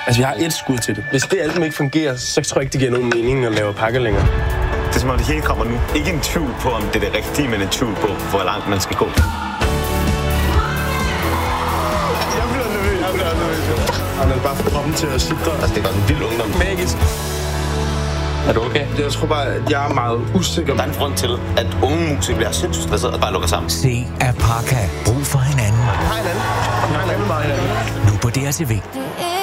Altså, vi har et skud til det. Hvis det album ikke fungerer, så tror jeg ikke, det giver nogen mening at lave pakker længere. Det er som om det hele kommer nu. Ikke en tvivl på, om det er det rigtige, men en tvivl på, hvor langt man skal gå. Jeg bliver nervøs. Han er bare for kroppen til at sidde. Altså, det er godt en vild ungdom. Magisk. Er du okay? Jeg tror bare, at jeg er meget usikker. Der er en grund til, at unge musikere bliver sindssygt stresset og bare lukker sammen. Se at Parka. Brug for hinanden. Hej hinanden. Nu på DRTV.